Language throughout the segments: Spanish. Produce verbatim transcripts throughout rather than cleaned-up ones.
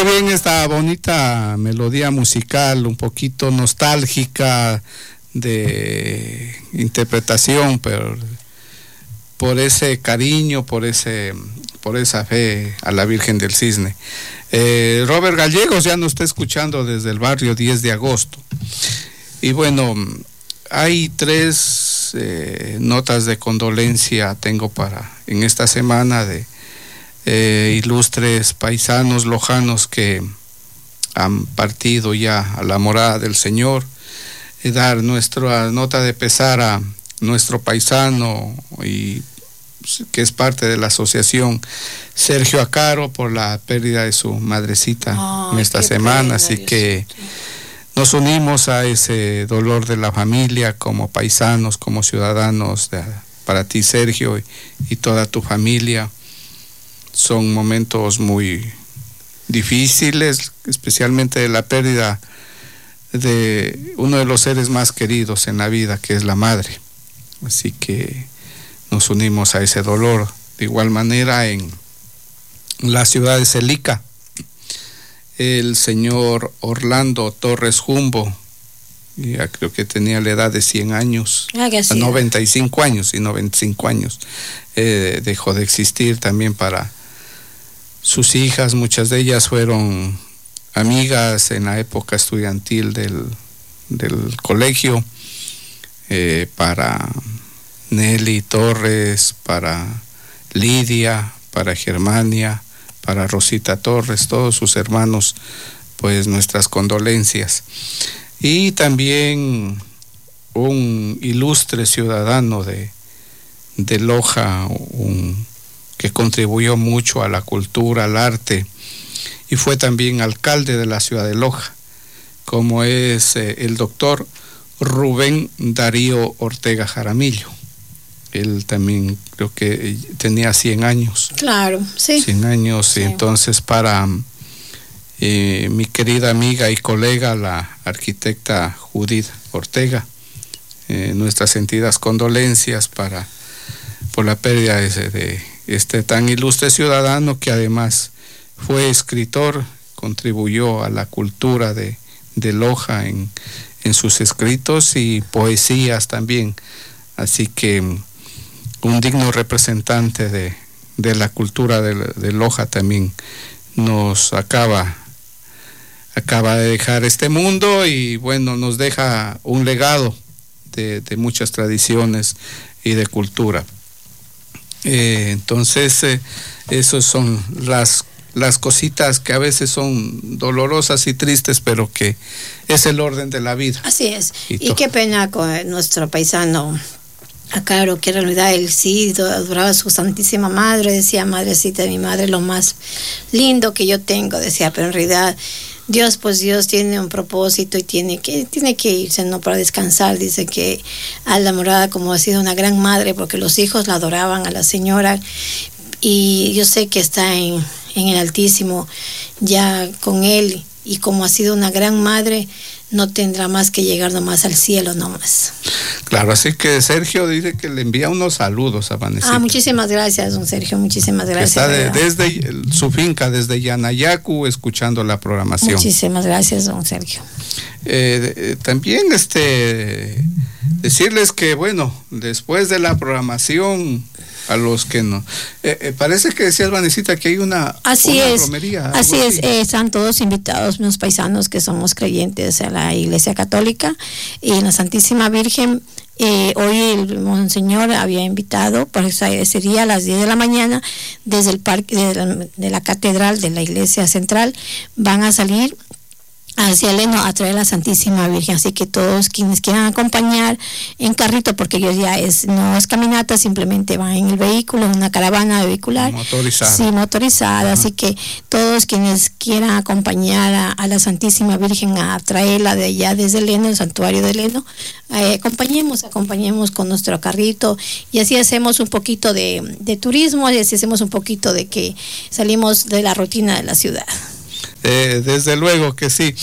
qué bien esta bonita melodía musical, un poquito nostálgica de interpretación, pero por ese cariño, por ese, por esa fe a la Virgen del Cisne. Eh, Robert Gallegos ya nos está escuchando desde el barrio diez de agosto. Y bueno, hay tres eh, notas de condolencia tengo para en esta semana de eh, ilustres paisanos lojanos que han partido ya a la morada del Señor. Y dar nuestra nota de pesar a nuestro paisano y que es parte de la asociación Sergio Acaro por la pérdida de su madrecita oh, en esta semana, así Dios que Dios. Nos unimos a ese dolor de la familia como paisanos, como ciudadanos, de, para ti Sergio y, y toda tu familia. Son momentos muy difíciles, especialmente de la pérdida de uno de los seres más queridos en la vida, que es la madre. Así que nos unimos a ese dolor. De igual manera, en la ciudad de Celica, el señor Orlando Torres Jumbo, ya creo que tenía la edad de cien años, ah, sí. noventa y cinco años, y noventa y cinco años, eh, dejó de existir también para sus hijas. Muchas de ellas fueron amigas en la época estudiantil del, del colegio, eh, para Nelly Torres, para Lidia, para Germania, para Rosita Torres, todos sus hermanos, pues nuestras condolencias. Y también un ilustre ciudadano de, de Loja, un, que contribuyó mucho a la cultura, al arte, y fue también alcalde de la ciudad de Loja, como es eh, el doctor Rubén Darío Ortega Jaramillo. Él también creo que tenía cien años. Claro, sí. cien años, sí. Y entonces para eh, mi querida amiga y colega, la arquitecta Judith Ortega, eh, nuestras sentidas condolencias para, por la pérdida de, de este tan ilustre ciudadano que además fue escritor, contribuyó a la cultura de, de Loja en, en sus escritos y poesías también. Así que un digno representante de, de la cultura de, de Loja también nos acaba, acaba de dejar este mundo y bueno, nos deja un legado de, de muchas tradiciones y de cultura. Eh, entonces, eh, esas son las, las cositas que a veces son dolorosas y tristes, pero que es el orden de la vida. Así es. Y, y qué pena con nuestro paisano Acaro, que en realidad él sí adoraba a su Santísima Madre, decía, madrecita de mi madre, lo más lindo que yo tengo, decía, pero en realidad Dios, pues Dios tiene un propósito y tiene que, tiene que irse, ¿no? Para descansar. Dice que a la morada como ha sido una gran madre, porque los hijos la adoraban a la señora, y yo sé que está en, en el Altísimo ya con él, y como ha sido una gran madre, no tendrá más que llegar nomás al cielo nomás. Claro, así que Sergio dice que le envía unos saludos a Vanessa. Ah, muchísimas gracias, don Sergio, muchísimas gracias. Está de, desde su finca, desde Yanayacu, escuchando la programación. Muchísimas gracias, don Sergio. Eh, eh, también este decirles que, bueno, después de la programación, a los que no. Eh, eh, parece que decías, Vanesita, que hay una, así una es, romería. Así es, eh, están todos invitados, unos paisanos que somos creyentes a la Iglesia Católica y en la Santísima Virgen. Eh, hoy el monseñor había invitado, por eso sería a las diez de la mañana, desde el parque de la, de la catedral de la Iglesia Central, van a salir hacia el Leno a traer a la Santísima Virgen, así que todos quienes quieran acompañar en carrito, porque ellos ya es, no es caminata, simplemente van en el vehículo, en una caravana vehicular motorizada, sí, motorizada, uh-huh. Así que todos quienes quieran acompañar a, a la Santísima Virgen a traerla de allá desde el Leno, el santuario de Leno, eh, acompañemos, acompañemos con nuestro carrito, y así hacemos un poquito de, de turismo, y así hacemos un poquito de que salimos de la rutina de la ciudad. Eh, desde luego que sí.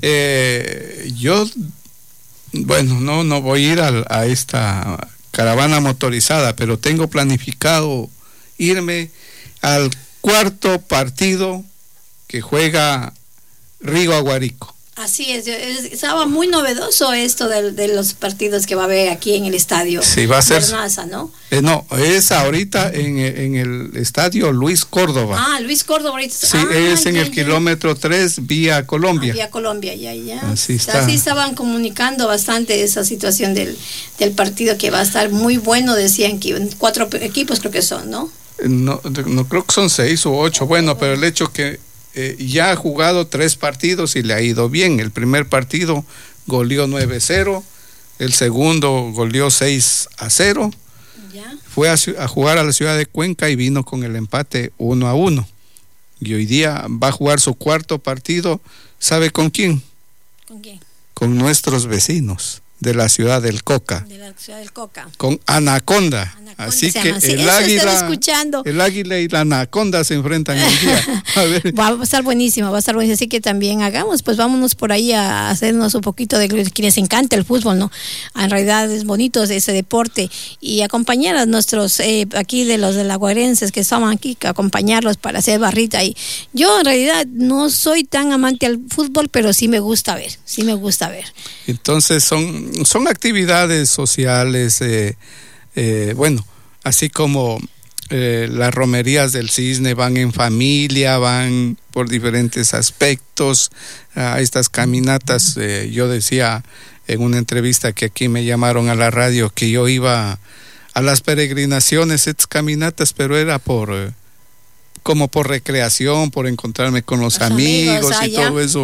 Eh, yo, bueno, no, no voy a ir a, a esta caravana motorizada, pero tengo planificado irme al cuarto partido que juega Rigo Aguarico. Así es, es, estaba muy novedoso esto de, de los partidos que va a haber aquí en el estadio. Sí, va a ser. Bernaza, ¿no? Eh, no, es ahorita en, en el estadio Luis Córdoba. Ah, Luis Córdoba ahorita. Sí, ah, es en ya, el ya. kilómetro tres, vía Colombia. Ah, vía Colombia, ya, ya. Así está. Así estaban comunicando bastante esa situación del, del partido que va a estar muy bueno, decían que cuatro equipos creo que son, ¿no? No, no creo que son seis o ocho, bueno, pero el hecho que Eh, ya ha jugado tres partidos y le ha ido bien. El primer partido goleó nueve a cero, el segundo goleó seis a cero. ¿Ya? Fue a, a jugar a la ciudad de Cuenca y vino con el empate uno a uno. Y hoy día va a jugar su cuarto partido. ¿Sabe con quién? ¿Con quién? Con nuestros vecinos de la ciudad del Coca. De la ciudad del Coca. Con Anaconda. Anaconda Así que así. el águila, el águila y la anaconda se enfrentan el día. A ver. Va a estar buenísimo, va a estar buenísimo. Así que también hagamos, pues vámonos por ahí a hacernos un poquito de quienes encanta el fútbol, ¿no? En realidad es bonito ese deporte y acompañar a nuestros eh, aquí de los de la Guarenses que estaban aquí, acompañarlos para hacer barrita. Y yo en realidad no soy tan amante al fútbol, pero sí me gusta ver, sí me gusta ver. Entonces son, son actividades sociales, eh, eh, bueno, así como eh, las romerías del Cisne van en familia, van por diferentes aspectos a estas caminatas. Eh, yo decía en una entrevista que aquí me llamaron a la radio que yo iba a las peregrinaciones, estas caminatas, pero era por eh, como por recreación, por encontrarme con los, los amigos, amigos y todo eso,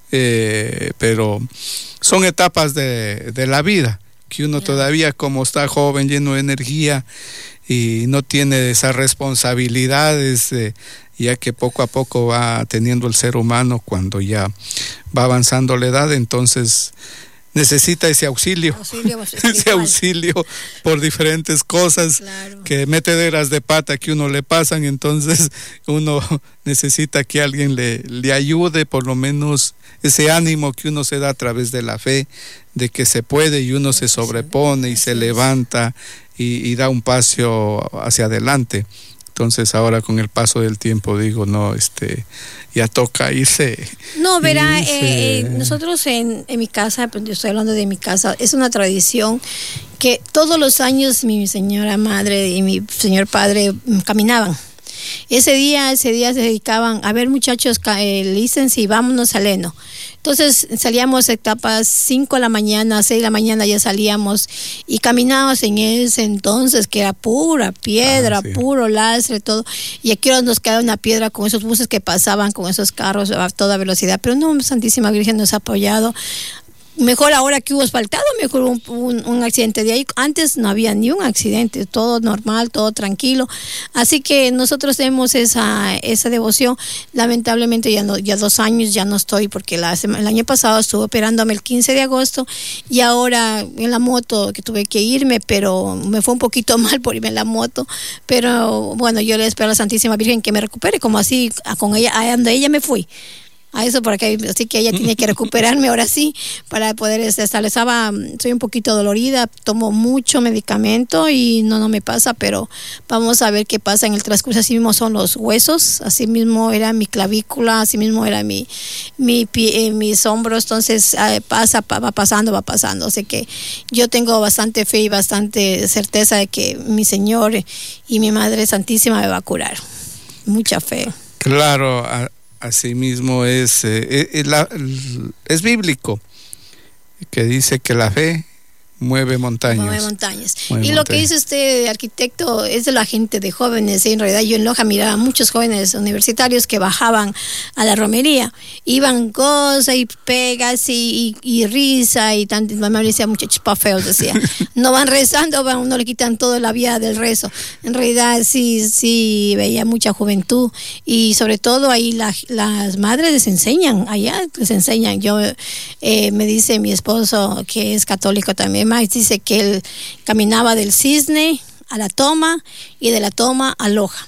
eh, pero son etapas de, de la vida que uno todavía, como está joven, lleno de energía y no tiene esas responsabilidades, eh, ya que poco a poco va teniendo el ser humano cuando ya va avanzando la edad, entonces necesita ese auxilio, auxilio ese auxilio por diferentes cosas, claro, que metederas de pata que uno le pasan, entonces uno necesita que alguien le, le ayude, por lo menos ese ánimo que uno se da a través de la fe, de que se puede y uno se sobrepone y se levanta y, y da un paso hacia adelante. Entonces ahora con el paso del tiempo digo, no, este, ya toca irse. No, verá, irse. Eh, eh, nosotros en, en mi casa, pues yo estoy hablando de mi casa, es una tradición que todos los años mi señora madre y mi señor padre caminaban. Ese día, ese día se dedicaban a ver muchachos, eh, license y vámonos al heno. Entonces salíamos etapas cinco de la mañana, seis de la mañana ya salíamos y caminábamos en ese entonces que era pura piedra, ah, sí, puro lastre, todo. Y aquí nos quedaba una piedra con esos buses que pasaban, con esos carros a toda velocidad. Pero no, Santísima Virgen nos ha apoyado. Mejor ahora que hubo asfaltado, mejor un, un, un accidente de ahí. Antes no había ni un accidente, todo normal, todo tranquilo. Así que nosotros tenemos esa esa devoción. Lamentablemente ya no, ya dos años ya no estoy, porque la, el año pasado estuve operándome el quince de agosto y ahora en la moto que tuve que irme, pero me fue un poquito mal por irme en la moto. Pero bueno, yo le espero a la Santísima Virgen que me recupere, como así con ella, a donde ella me fui. A eso, porque así que ella tiene que recuperarme ahora sí para poder estar. Estaba, soy un poquito dolorida, tomo mucho medicamento y no, no me pasa, pero vamos a ver qué pasa en el transcurso. Así mismo son los huesos, así mismo era mi clavícula, así mismo era mi, mi pie, eh, mis hombros, entonces eh, pasa, va pasando, va pasando. Así que yo tengo bastante fe y bastante certeza de que mi Señor y mi Madre Santísima me va a curar. Mucha fe. Claro, a... Asimismo es, eh, es, la, es bíblico, que dice que la fe mueve montañas. Mueve montañas. Mueve y montañas. Lo que dice usted, arquitecto, es de la gente de jóvenes. En realidad yo en Loja miraba a muchos jóvenes universitarios que bajaban a la romería. Iban cosa y pegas y, y, y risa y tanto. Mi mamá me decía, muchachos pa' feos, decía. No van rezando, van, no le quitan toda la vía del rezo. En realidad sí, sí veía mucha juventud y sobre todo ahí la, las madres les enseñan, allá les enseñan. Yo eh, me dice mi esposo, que es católico también, dice que él caminaba del Cisne a la Toma y de la Toma a Loja.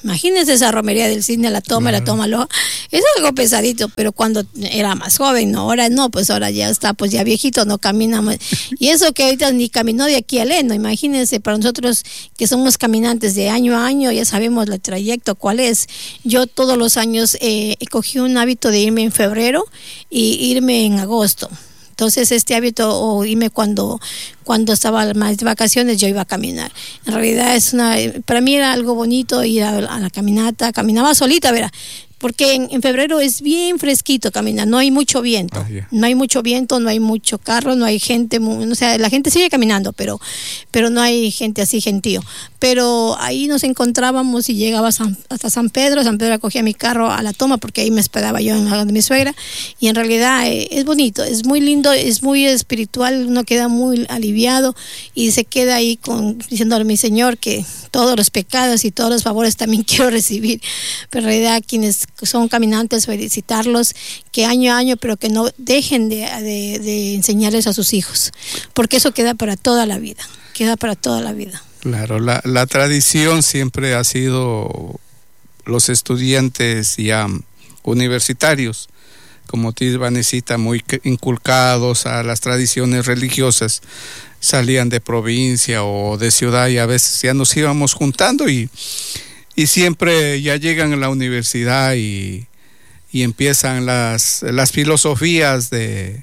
Imagínense esa romería del Cisne, la toma, claro. la toma, loja. Es algo pesadito, pero cuando era más joven, ¿no? Ahora no, pues ahora ya está, pues ya viejito, no camina más. Y eso que ahorita ni caminó de aquí a Leno, imagínense, para nosotros que somos caminantes de año a año, ya sabemos el trayecto, cuál es. Yo todos los años eh, cogí un hábito de irme en febrero y irme en agosto. Entonces este hábito, o irme cuando, cuando estaba más de vacaciones, yo iba a caminar. En realidad es una, para mí era algo bonito ir a, a la caminata, caminaba solita, verá. Porque en, en febrero es bien fresquito caminar, no hay mucho viento, oh, yeah. no hay mucho viento, no hay mucho carro, no hay gente, o sea, la gente sigue caminando, pero, pero no hay gente así gentío. Pero ahí nos encontrábamos y llegaba San, hasta San Pedro, San Pedro cogía mi carro a la toma porque ahí me esperaba yo en la de mi suegra, y en realidad eh, es bonito, es muy lindo, es muy espiritual, uno queda muy aliviado y se queda ahí con, diciéndole a mi Señor que todos los pecados y todos los favores también quiero recibir, pero en realidad quienes son caminantes, felicitarlos, que año a año, pero que no dejen de, de, de enseñarles a sus hijos, porque eso queda para toda la vida, queda para toda la vida. Claro, la, la tradición siempre ha sido los estudiantes ya universitarios, como tú, Vanesita, muy inculcados a las tradiciones religiosas, salían de provincia o de ciudad y a veces ya nos íbamos juntando y Y siempre ya llegan a la universidad y, y empiezan las, las filosofías de,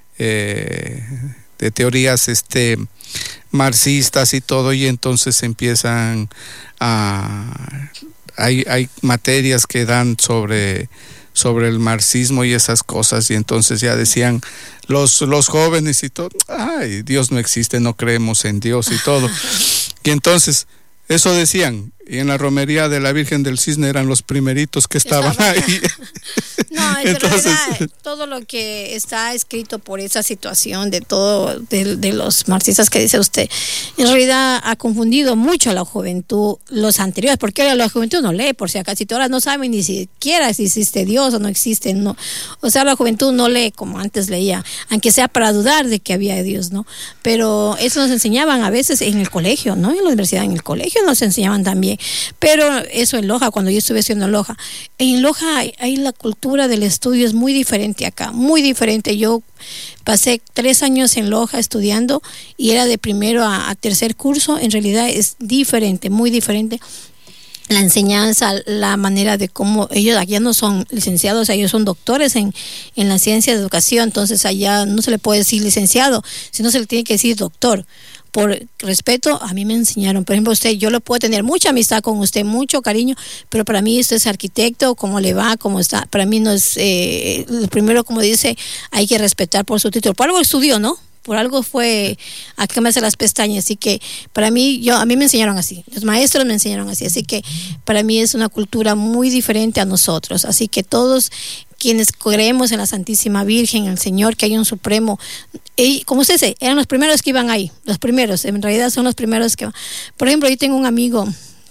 eh, de teorías este, marxistas y todo, y entonces empiezan a... Hay, hay materias que dan sobre, sobre el marxismo y esas cosas, y entonces ya decían los, los jóvenes y todo, ay, Dios no existe, no creemos en Dios y todo. Y entonces... Eso decían, y en la romería de la Virgen del Cisne eran los primeritos que estaban Estaba. ahí. No, es Entonces, verdad, todo lo que está escrito por esa situación de todo, de, de los marxistas que dice usted, en realidad ha confundido mucho a la juventud, los anteriores, porque ahora la juventud no lee, por si acaso, ahora no saben ni siquiera si existe Dios o no existe, no. O sea, la juventud no lee como antes leía, aunque sea para dudar de que había Dios, ¿no? Pero eso nos enseñaban a veces en el colegio, ¿no? En la universidad, en el colegio nos enseñaban también, pero eso en Loja, cuando yo estuve estudiando en Loja, en Loja hay, hay la cultura del estudio es muy diferente acá, muy diferente. Yo pasé tres años en Loja estudiando y era de primero a, a tercer curso, en realidad es diferente, muy diferente. La enseñanza, la manera de cómo ellos allá no son licenciados, ellos son doctores en, en la ciencia de educación, entonces allá no se le puede decir licenciado, sino se le tiene que decir doctor. Por respeto, a mí me enseñaron, por ejemplo, usted, yo le puedo tener mucha amistad con usted, mucho cariño, pero para mí usted es arquitecto, cómo le va, cómo está, para mí no es, eh, lo primero, como dice, hay que respetar por su título, por algo estudió, ¿no? Por algo fue a quemarse las pestañas, así que para mí, yo a mí me enseñaron así, los maestros me enseñaron así, así que para mí es una cultura muy diferente a nosotros, así que todos quienes creemos en la Santísima Virgen, en el Señor, que hay un Supremo, y como usted dice, eran los primeros que iban ahí, los primeros, en realidad son los primeros que van. Por ejemplo, yo tengo un amigo,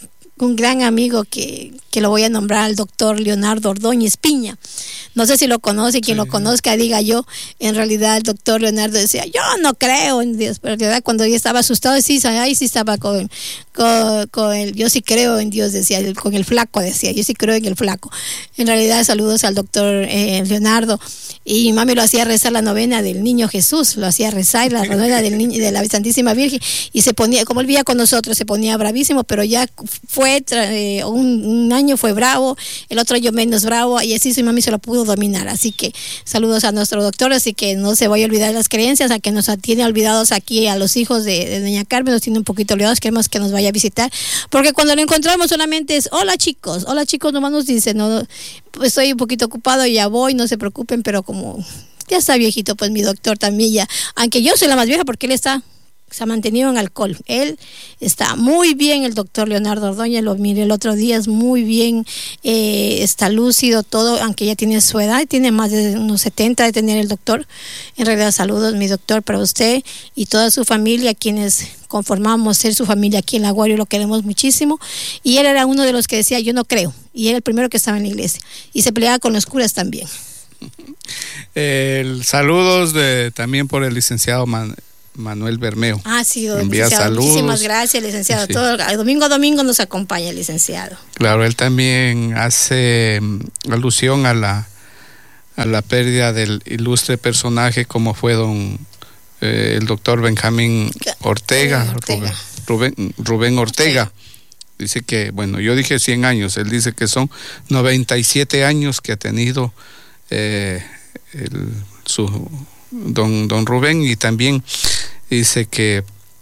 un gran amigo que, que lo voy a nombrar, al doctor Leonardo Ordóñez Piña. No sé si lo conoce, quien sí. lo conozca diga yo. En realidad el doctor Leonardo decía, yo no creo en Dios, pero en realidad cuando yo estaba asustado, sí, ahí sí estaba con, con, con el, yo sí creo en Dios, decía, con el flaco, decía, yo sí creo en el flaco. En realidad saludos al doctor eh, Leonardo, y mami lo hacía rezar la novena del Niño Jesús, lo hacía rezar la novena del niño, de la Santísima Virgen, y se ponía, como él vivía con nosotros, se ponía bravísimo, pero ya fue, eh, un, un año fue bravo, el otro año menos bravo, y así su mami se lo pudo dominar. Así que saludos a nuestro doctor, así que no se vaya a olvidar las creencias, a que nos tiene olvidados aquí a los hijos de, de doña Carmen, nos tiene un poquito olvidados, queremos que nos vaya a visitar, porque cuando lo encontramos solamente es hola chicos, hola chicos, nomás nos dice, no, estoy un poquito ocupado, ya voy, no se preocupen, pero como ya está viejito, pues mi doctor también ya, aunque yo soy la más vieja porque él está se ha mantenido en alcohol. Él está muy bien, el doctor Leonardo Ordóñez, lo miré el otro día, es muy bien, eh, está lúcido todo, aunque ya tiene su edad, tiene más de unos setenta de tener el doctor. En realidad, saludos, mi doctor, para usted y toda su familia, quienes conformamos ser su familia aquí en La Guario, lo queremos muchísimo. Y él era uno de los que decía, yo no creo, y era el primero que estaba en la iglesia, y se peleaba con los curas también. El saludos de, también por el licenciado Man, Manuel Bermeo. Ah, sí, envía licenciado. saludos. Muchísimas gracias, licenciado. Sí. Todo, domingo a domingo nos acompaña el licenciado. Claro, él también hace alusión a la a la pérdida del ilustre personaje como fue don eh, el doctor Benjamín Ortega, Ortega. Rubén, Rubén Ortega. Sí. Dice que, bueno, yo dije cien años, él dice que son noventa y siete años que ha tenido eh, el, su don, don Rubén, y también dice que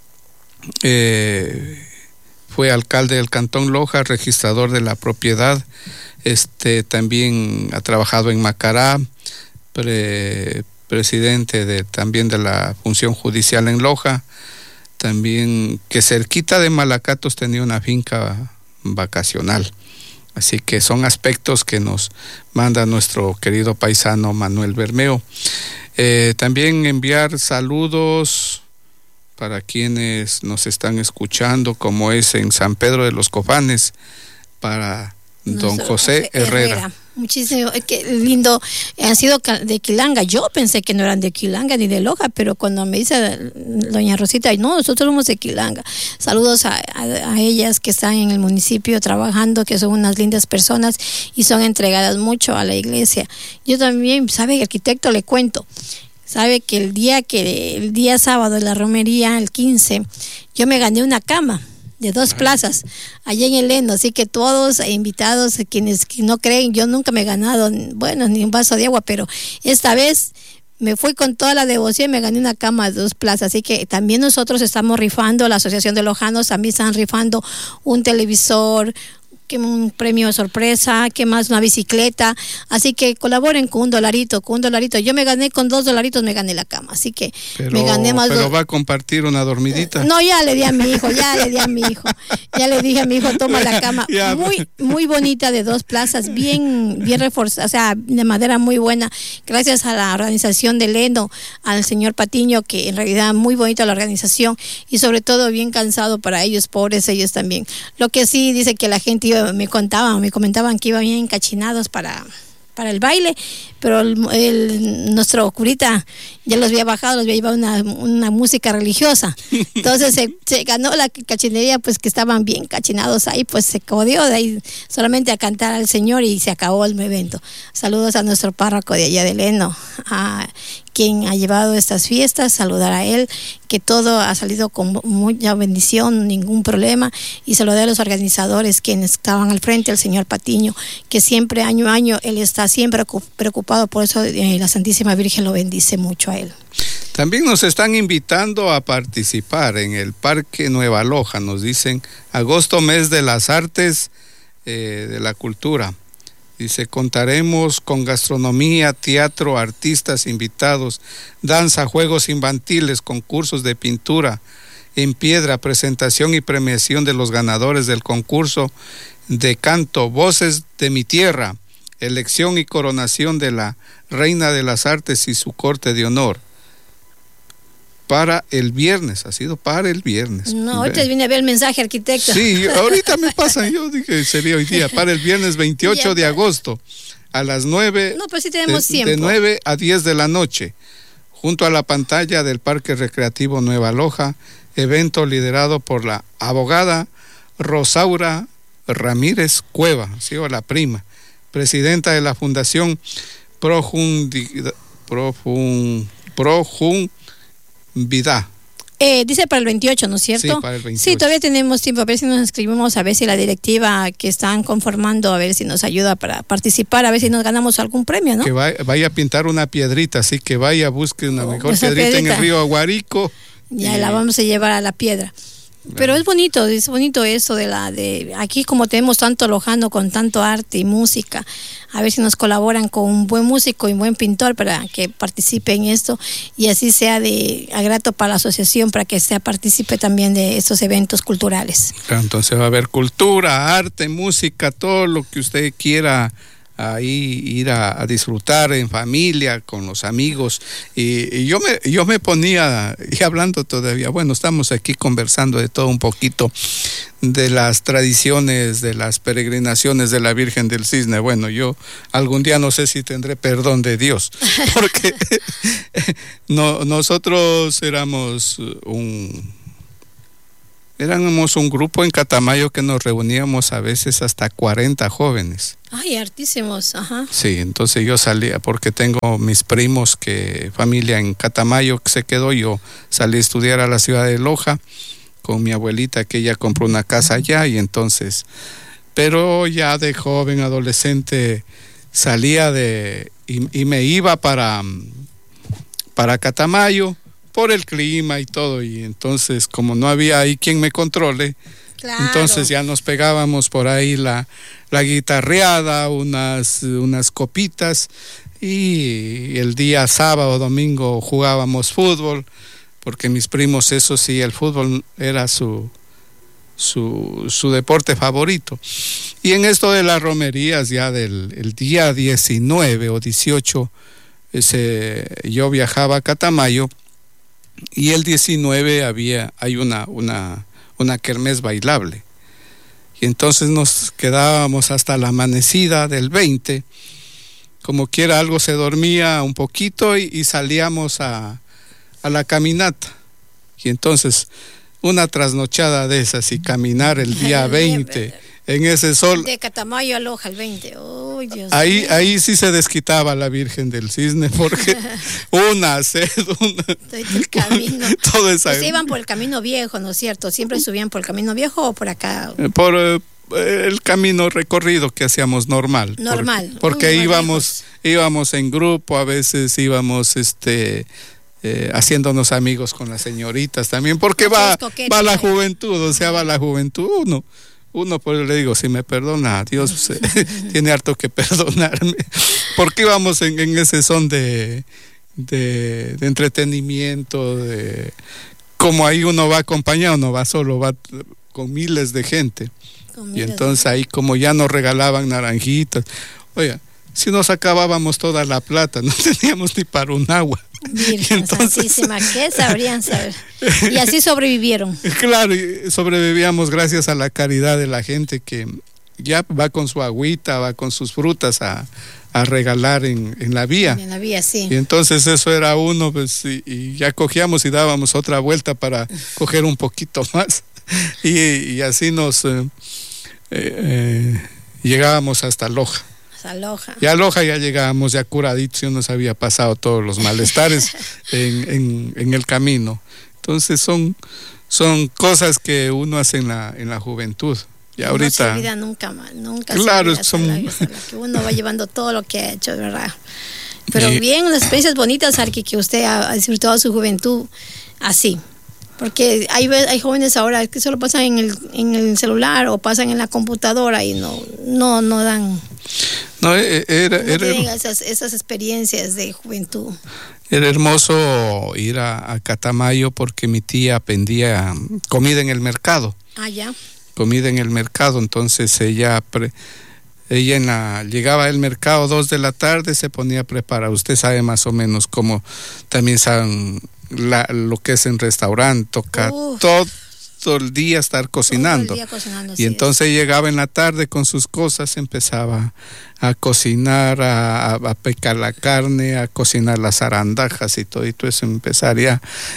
eh, fue alcalde del Cantón Loja, registrador de la propiedad, este también ha trabajado en Macará, pre, presidente de, también de la función judicial en Loja, también que cerquita de Malacatos tenía una finca vacacional. Así que son aspectos que nos manda nuestro querido paisano Manuel Bermeo. Eh, también enviar saludos para quienes nos están escuchando, como es en San Pedro de los Cofanes, para don José Herrera. Herrera. Muchísimo, qué lindo. Han sido de Quilanga. Yo pensé que no eran de Quilanga ni de Loja, pero cuando me dice doña Rosita, no, nosotros somos de Quilanga. Saludos a, a, a ellas que están en el municipio trabajando, que son unas lindas personas y son entregadas mucho a la iglesia. Yo también, ¿sabe? Arquitecto, le cuento. Sabe que el día que el día sábado de la romería, el quince, yo me gané una cama de dos plazas allá en el Leno, así que todos invitados, quienes no creen, yo nunca me he ganado, bueno, ni un vaso de agua, pero esta vez me fui con toda la devoción y me gané una cama de dos plazas, así que también nosotros estamos rifando, la Asociación de Lojanos también están rifando un televisor, que un premio de sorpresa, que más una bicicleta, así que colaboren con un dolarito, con un dolarito. Yo me gané con dos dolaritos, me gané la cama, así que pero, me gané más. Pero do... va a compartir una dormidita. No, ya le di a mi hijo, ya le di a mi hijo, ya le dije a mi hijo, toma la cama, ya. muy, muy bonita de dos plazas, bien, bien reforzada, o sea, de madera muy buena, gracias a la organización de Leno, al señor Patiño, que en realidad muy bonita la organización y sobre todo bien cansado para ellos, pobres ellos también. Lo que sí dice que la gente iba, me contaban, me comentaban que iban bien encachinados para, para el baile, pero el, el, nuestro curita ya los había bajado, los había llevado una, una música religiosa, entonces se, se ganó la cachinería, pues que estaban bien cachinados ahí, pues se codió de ahí solamente a cantar al Señor y se acabó el evento. Saludos a nuestro párroco de allá de Leno, a quien ha llevado estas fiestas, saludar a él, que todo ha salido con mucha bendición, ningún problema, y saludar a los organizadores quienes estaban al frente, el señor Patiño, que siempre año a año él está siempre preocupado, por eso eh, la Santísima Virgen lo bendice mucho a él. También nos están invitando a participar en el Parque Nueva Loja, nos dicen, agosto, mes de las artes, eh, de la cultura. Dice, contaremos con gastronomía, teatro, artistas invitados, danza, juegos infantiles, concursos de pintura en piedra, presentación y premiación de los ganadores del concurso de canto, Voces de mi Tierra, elección y coronación de la Reina de las Artes y su corte de honor. Para el viernes, ha sido para el viernes. No, ahorita viene a ver el mensaje, arquitecto. Sí, ahorita me pasan, yo dije sería hoy día, para el viernes veintiocho de agosto, a las nueve, no, pero sí tenemos de, tiempo. de nueve a diez de la noche, junto a la pantalla del Parque Recreativo Nueva Loja, evento liderado por la abogada Rosaura Ramírez Cueva, ¿sí? O la prima, presidenta de la Fundación Profundidad, Profun, Profun, Vida. Eh, dice para el veintiocho, ¿no es cierto? Sí, para el veintiocho. Sí, todavía tenemos tiempo, a ver si nos inscribimos, a ver si la directiva que están conformando, a ver si nos ayuda para participar, a ver si nos ganamos algún premio, ¿no? Que vaya, vaya a pintar una piedrita, así que vaya, busque una mejor Esa piedrita, piedrita en el río Aguarico. Ya y... la vamos a llevar a la piedra. Pero es bonito, es bonito eso de la de aquí, como tenemos tanto lojano con tanto arte y música, a ver si nos colaboran con un buen músico y un buen pintor para que participe en esto y así sea de agrato para la asociación, para que sea participe también de estos eventos culturales. Entonces va a haber cultura, arte, música, todo lo que usted quiera ahí ir a, a disfrutar en familia, con los amigos, y, y yo me yo me ponía, y hablando todavía, bueno, estamos aquí conversando de todo un poquito, de las tradiciones, de las peregrinaciones de la Virgen del Cisne. Bueno, yo algún día no sé si tendré perdón de Dios, porque no, nosotros éramos un... Éramos un grupo en Catamayo que nos reuníamos a veces hasta cuarenta jóvenes. Ay, hartísimos, ajá. Sí, entonces yo salía, porque tengo mis primos, que familia en Catamayo que se quedó, yo salí a estudiar a la ciudad de Loja con mi abuelita, que ella compró una casa allá, y entonces, pero ya de joven, adolescente, salía de, y, y me iba para, para Catamayo, por el clima y todo, y entonces como no había ahí quien me controle, claro, entonces ya nos pegábamos por ahí la, la guitarreada, unas, unas copitas, y el día sábado o domingo jugábamos fútbol, porque mis primos, eso sí, el fútbol era su, su, su deporte favorito. Y en esto de las romerías, ya del el día diecinueve o dieciocho, ese, yo viajaba a Catamayo, y el diecinueve había, hay una, una, una kermés bailable. Y entonces nos quedábamos hasta la amanecida del veinte. Como quiera, algo se dormía un poquito, y, y salíamos a, a la caminata. Y entonces, una trasnochada de esas, y caminar el día veinte en ese sol. De Catamayo a Loja el veinte. Oh, Dios ahí, mío. ahí sí se desquitaba la Virgen del Cisne, porque una sed, una, todo el camino. Todo esa... Pues iban por el camino viejo, ¿no es cierto? ¿Siempre subían por el camino viejo o por acá? Por eh, el camino recorrido que hacíamos normal. Normal. Por, porque Uy, íbamos, íbamos en grupo, a veces íbamos este eh, haciéndonos amigos con las señoritas también, porque va, va la juventud, o sea, va la juventud, uno. Uno, pues le digo, si me perdona, Dios eh, tiene harto que perdonarme, porque íbamos en, en ese son de, de, de entretenimiento, de como ahí uno va acompañado, no va solo, va con miles de gente, con y entonces ahí como ya nos regalaban naranjitas, oiga, si nos acabábamos toda la plata, no teníamos ni para un agua. Virgen entonces, Santísima, ¿qué sabrían saber? Y así sobrevivieron. Claro, sobrevivíamos gracias a la caridad de la gente, que ya va con su agüita, va con sus frutas a, a regalar en, en la vía. En la vía, sí. Y entonces eso era uno, pues, y, y ya cogíamos y dábamos otra vuelta para coger un poquito más. Y, y así nos eh, eh, llegábamos hasta Loja. A Loja. Y a Loja ya llegábamos ya curaditos, y nos había pasado todos los malestares en, en, en el camino. Entonces son, son cosas que uno hace en la, en la juventud. Y ahorita, no se olvida nunca más, nunca claro, se son... olvida la, que uno va llevando todo lo que ha hecho, ¿verdad? Pero y... bien, unas experiencias bonitas, Arqui, que usted ha, ha disfrutado su juventud así. Porque hay, hay jóvenes ahora que solo pasan en el, en el celular o pasan en la computadora y no, no, no dan... No, era, no era, esas, esas experiencias de juventud. Era hermoso ir a, a Catamayo, porque mi tía vendía comida en el mercado. Ah, ya. Comida en el mercado, entonces ella... Pre, ella en la, llegaba al mercado dos de la tarde, se ponía a preparar. Usted sabe más o menos cómo también saben la, lo que es en restaurante, toca uh. todo. todo el día estar cocinando, día cocinando y sí, entonces es. Llegaba en la tarde con sus cosas, empezaba a cocinar, a, a picar la carne, a cocinar las arandajas y todo, y todo eso empezaría,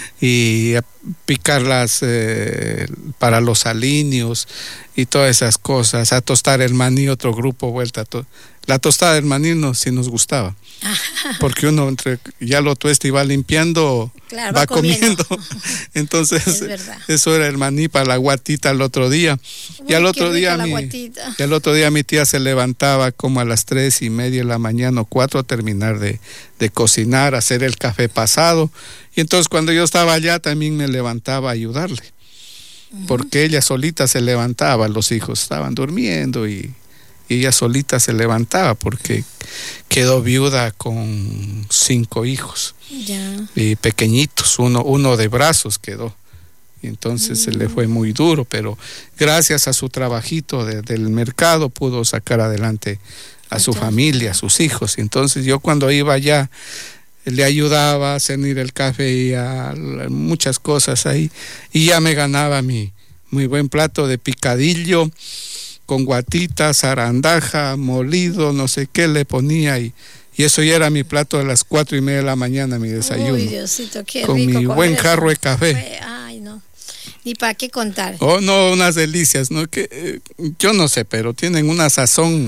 y a picarlas eh, para los aliños y todas esas cosas, a tostar el maní, otro grupo vuelta a to- la tostada del maní no, sí nos gustaba, porque uno entre ya lo tuesta y va limpiando, claro, va, va comiendo, comiendo. Entonces eso era el maní para la guatita al otro día. Uy, y al otro día mi, y al otro día mi tía se levantaba como a las tres y media de la mañana o cuatro a terminar de, de cocinar, hacer el café pasado, y entonces cuando yo estaba allá también me levantaba a ayudarle, uh-huh. porque ella solita se levantaba, los hijos estaban durmiendo y y ella solita se levantaba, porque quedó viuda con cinco hijos, ya. Y pequeñitos, uno, uno de brazos quedó, y entonces mm. se le fue muy duro, pero gracias a su trabajito de, del mercado pudo sacar adelante a su familia, a sus hijos. Entonces yo cuando iba allá le ayudaba a cernir el café y a muchas cosas ahí, y ya me ganaba mi muy buen plato de picadillo con guatita, zarandaja, molido, no sé qué le ponía, y, y eso ya era mi plato de las cuatro y media de la mañana, mi desayuno. Uy, Diosito, qué con rico mi buen eso. jarro de café. Ay, no, ni para qué contar. Oh, no, unas delicias, ¿no? Que, eh, yo no sé, pero tienen una sazón.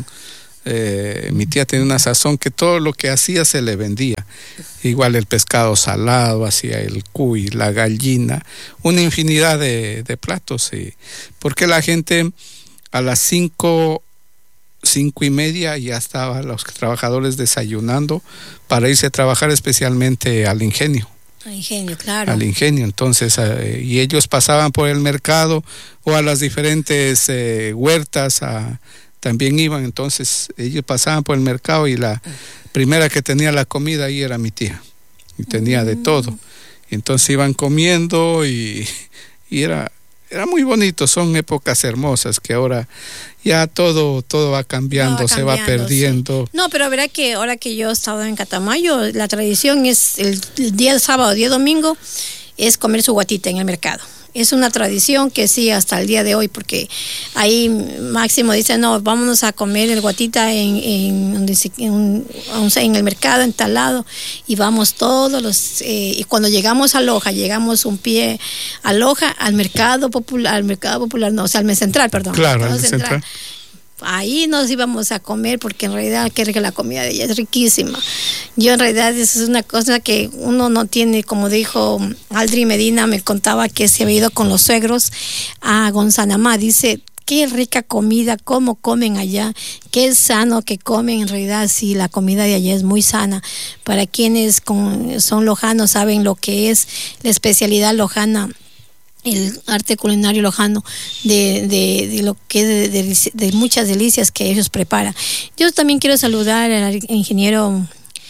Eh, mi tía tenía una sazón que todo lo que hacía se le vendía. Igual el pescado salado, hacía el cuy, la gallina, una infinidad de, de platos. Y, porque la gente a las cinco, cinco y media ya estaban los trabajadores desayunando para irse a trabajar, especialmente al ingenio. Al ingenio, claro. Al ingenio, entonces, eh, y ellos pasaban por el mercado o a las diferentes eh, huertas a también iban, entonces ellos pasaban por el mercado y la primera que tenía la comida ahí era mi tía, y tenía de todo, entonces iban comiendo y, y era, era muy bonito. Son épocas hermosas que ahora ya todo, todo va cambiando, no, va cambiando, se va perdiendo. Sí. No, pero verá que ahora que yo he estado en Catamayo, la tradición es el, el día sábado, día domingo, es comer su guatita en el mercado. Es una tradición que sí hasta el día de hoy, porque ahí Máximo dice, no, vámonos a comer el guatita en, en, en, en el mercado, en tal lado, y vamos todos los, eh, y cuando llegamos a Loja, llegamos un pie a Loja, al mercado popular, al mercado popular, no, o sea, al mes central, perdón. Claro, al central. central. Ahí nos íbamos a comer, porque en realidad que la comida de ella es riquísima. Yo en realidad eso es una cosa que uno no tiene, como dijo Aldri Medina, me contaba que se había ido con los suegros a Gonzanamá, dice, qué rica comida, cómo comen allá, qué sano que comen. En realidad sí, la comida de allá es muy sana. Para quienes con, son lojanos saben lo que es la especialidad lojana, el arte culinario lojano, de, de, de lo que de, de, de muchas delicias que ellos preparan. Yo también quiero saludar al ingeniero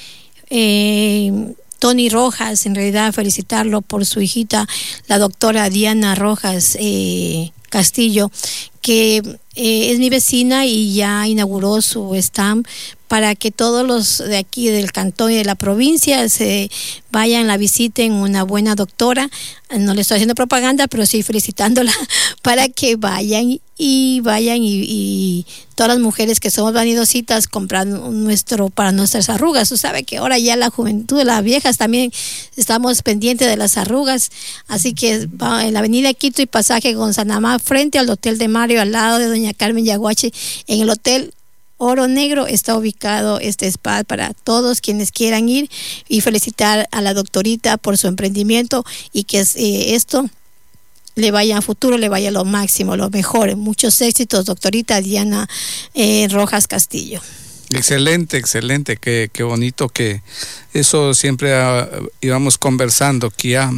eh, Tony Rojas, en realidad felicitarlo por su hijita, la doctora Diana Rojas eh, Castillo, que eh, es mi vecina y ya inauguró su stand para que todos los de aquí del cantón y de la provincia se vayan, la visiten, una buena doctora. No le estoy haciendo propaganda, pero sí felicitándola para que vayan y vayan y, y todas las mujeres que somos vanidositas comprar nuestro para nuestras arrugas. Tú sabes que ahora ya la juventud, las viejas también estamos pendientes de las arrugas, así que va en la avenida Quito y pasaje Gonzanamá, frente al Hotel de Mario, al lado de doña Carmen Yaguache, en el Hotel Oro Negro está ubicado este spa para todos quienes quieran ir, y felicitar a la doctorita por su emprendimiento y que eh, esto le vaya a futuro, le vaya lo máximo, lo mejor. Muchos éxitos, doctorita Diana eh, Rojas Castillo. Excelente, excelente, qué, qué bonito que eso siempre uh, íbamos conversando, que ya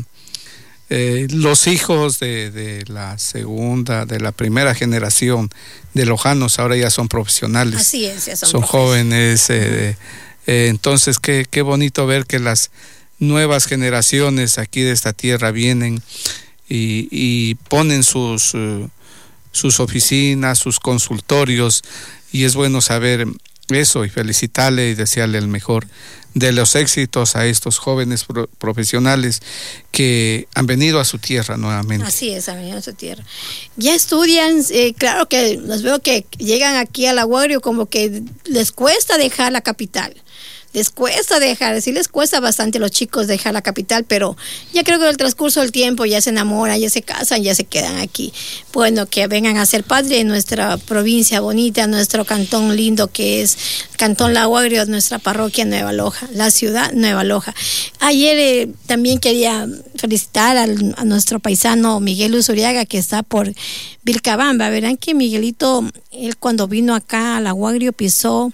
eh, los hijos de, de la segunda, de la primera generación de lojanos ahora ya son profesionales. Así es, ya son, son jóvenes, eh, eh, entonces qué, qué bonito ver que las nuevas generaciones aquí de esta tierra vienen y, y ponen sus, uh, sus oficinas, sus consultorios, y es bueno saber eso y felicitarle y desearle el mejor de los éxitos a estos jóvenes pro profesionales que han venido a su tierra nuevamente. Así es, han venido a su tierra. Ya estudian, eh, claro que los veo que llegan aquí al Aguario como que les cuesta dejar la capital. Les cuesta dejar, sí les cuesta bastante a los chicos dejar la capital, pero ya creo que en el transcurso del tiempo ya se enamoran, ya se casan, ya se quedan aquí. Bueno, que vengan a ser padre en nuestra provincia bonita, nuestro cantón lindo que es Cantón La Aguario, nuestra parroquia Nueva Loja, la ciudad Nueva Loja. Ayer eh, también quería felicitar al, a nuestro paisano Miguel Usuriaga, que está por Vilcabamba. Verán que Miguelito, él cuando vino acá al Aguario pisó,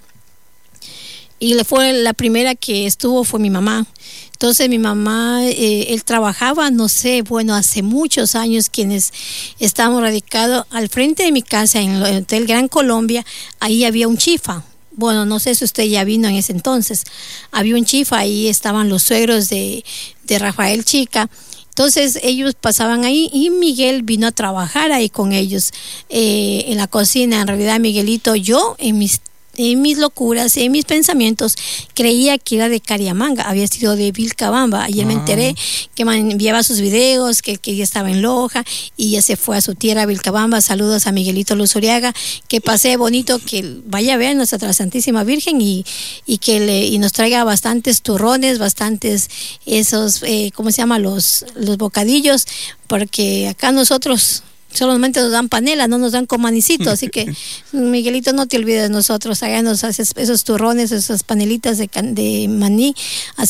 y le fue la primera que estuvo fue mi mamá. Entonces mi mamá, eh, él trabajaba, no sé, bueno, hace muchos años, quienes estábamos radicados al frente de mi casa en el Hotel Gran Colombia, ahí había un chifa. Bueno, no sé si usted ya vino en ese entonces. Había un chifa, ahí estaban los suegros de, de Rafael Chica. Entonces ellos pasaban ahí y Miguel vino a trabajar ahí con ellos eh, en la cocina. En realidad Miguelito, yo en mis en mis locuras, en mis pensamientos, creía que era de Cariamanga, había sido de Vilcabamba. Ayer ah. me enteré que me enviaba sus videos, que, que ya estaba en Loja y ya se fue a su tierra, Vilcabamba. Saludos a Miguelito Luzuriaga, que pase bonito, que vaya a ver a nuestra Santísima Virgen y, y que le, y nos traiga bastantes turrones, bastantes esos, eh, ¿cómo se llama? Los, los bocadillos, porque acá nosotros solamente nos dan panela, no nos dan con manicito, así que Miguelito, no te olvides de nosotros, allá nos haces esos turrones, esas panelitas de, de maní, así